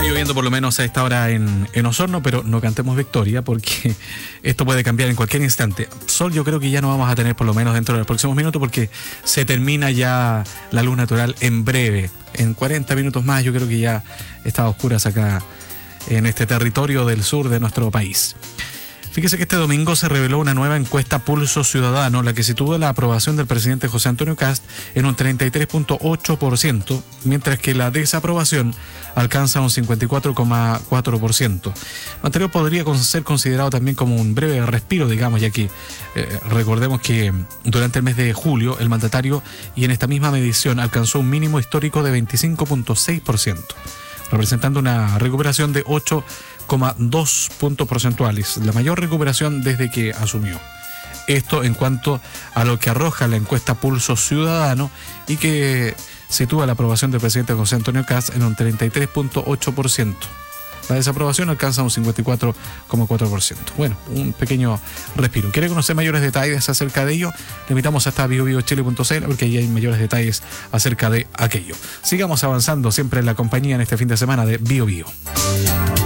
lloviendo por lo menos a esta hora en Osorno, pero no cantemos victoria porque esto puede cambiar en cualquier instante. Sol yo creo que ya no vamos a tener por lo menos dentro de los próximos minutos porque se termina ya la luz natural en breve. En 40 minutos más yo creo que ya está a oscuras acá en este territorio del sur de nuestro país. Fíjese que este domingo se reveló una nueva encuesta Pulso Ciudadano, la que sitúa la aprobación del presidente José Antonio Kast en un 33.8%, mientras que la desaprobación alcanza un 54.4%. Lo anterior podría ser considerado también como un breve respiro, digamos, ya que recordemos que durante el mes de julio el mandatario, y en esta misma medición, alcanzó un mínimo histórico de 25.6%, representando una recuperación de 8,2 puntos porcentuales, la mayor recuperación desde que asumió. Esto en cuanto a lo que arroja la encuesta Pulso Ciudadano y que sitúa la aprobación del presidente José Antonio Kast en un 33.8%. La desaprobación alcanza un 54.4%. Bueno, un pequeño respiro. ¿Quiere conocer mayores detalles acerca de ello? Le invitamos hasta biobiochile.cl porque ahí hay mayores detalles acerca de aquello. Sigamos avanzando siempre en la compañía en este fin de semana de BioBio.